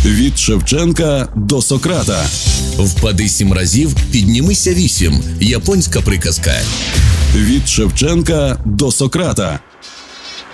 Від Шевченка до Сократа. Впади 7 разів, піднімися 8. Японська приказка. Від Шевченка до Сократа.